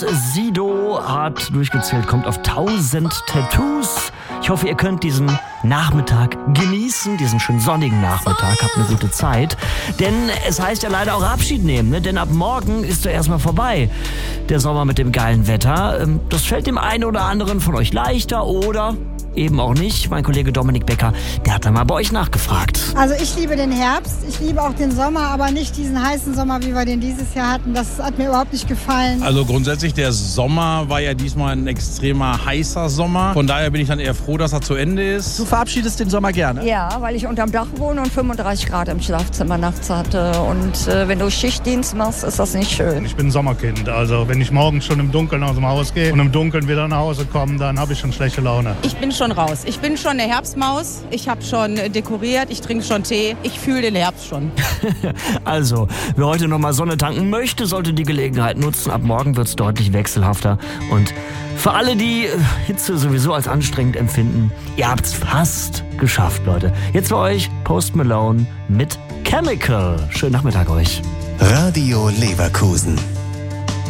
Tattoos. Sido hat durchgezählt, kommt auf 1000 Tattoos. Ich hoffe, ihr könnt diesen Nachmittag genießen, diesen schönen sonnigen Nachmittag. Habt eine gute Zeit. Denn es heißt ja leider auch Abschied nehmen, ne? Denn ab morgen ist er erstmal vorbei. Der Sommer mit dem geilen Wetter. Das fällt dem einen oder anderen von euch leichter oder eben auch nicht. Mein Kollege Dominik Becker, der hat da mal bei euch nachgefragt. Also ich liebe den Herbst, ich liebe auch den Sommer, aber nicht diesen heißen Sommer, wie wir den dieses Jahr hatten. Das hat mir überhaupt nicht gefallen. Also grundsätzlich, der Sommer war ja diesmal ein extremer heißer Sommer. Von daher bin ich dann eher froh, dass er zu Ende ist. Du verabschiedest den Sommer gerne? Ja, weil ich unterm Dach wohne und 35 Grad im Schlafzimmer nachts hatte. Und wenn du Schichtdienst machst, ist das nicht schön. Ich bin ein Sommerkind. Also wenn ich morgens schon im Dunkeln aus dem Haus gehe und im Dunkeln wieder nach Hause komme, dann habe ich schon schlechte Laune. Ich bin schon raus. Ich bin schon eine Herbstmaus. Ich habe schon dekoriert. Ich trinke schon Tee. Ich fühle den Herbst schon. Also, wer heute nochmal Sonne tanken möchte, sollte die Gelegenheit nutzen. Ab morgen wird es deutlich wechselhafter. Und für alle, die Hitze sowieso als anstrengend empfinden, ihr habt es fast geschafft, Leute. Jetzt für euch Post Malone mit Chemical. Schönen Nachmittag euch. Radio Leverkusen.